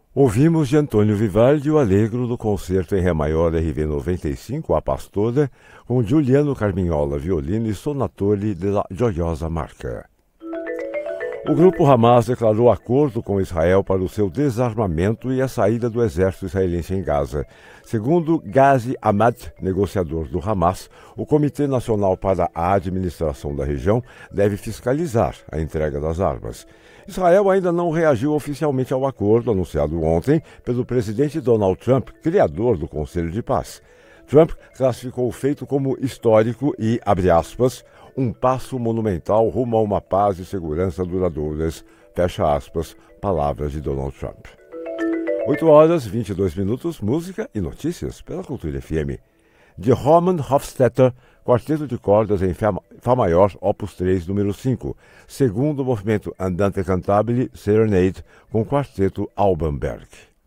Ouvimos de Antônio Vivaldi o Allegro do concerto em Ré maior RV 95, A Pastora, com Giuliano Carmignola, violino e Sonatore della Gioiosa Marca. O grupo Hamas declarou acordo com Israel para o seu desarmamento e a saída do exército israelense em Gaza. Segundo Ghazi Hamad, negociador do Hamas, o Comitê Nacional para a Administração da região deve fiscalizar a entrega das armas. Israel ainda não reagiu oficialmente ao acordo anunciado ontem pelo presidente Donald Trump, criador do Conselho de Paz. Trump classificou o feito como histórico e, abre aspas, um passo monumental rumo a uma paz e segurança duradouras, fecha aspas, palavras de Donald Trump. 8h22, música e notícias pela Cultura FM. De Roman Hofstetter, quarteto de cordas em Fá maior, opus 3, número 5, segundo movimento Andante Cantabile Serenade, com quarteto Alban Berg.